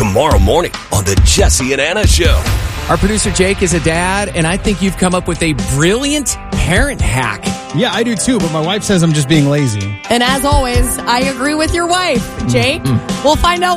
tomorrow morning on the Jesse and Anna Show. Our producer Jake is a dad, and I think you've come up with a brilliant parent hack. Yeah, I do too, but my wife says I'm just being lazy. And as always, I agree with your wife, Jake. We'll find out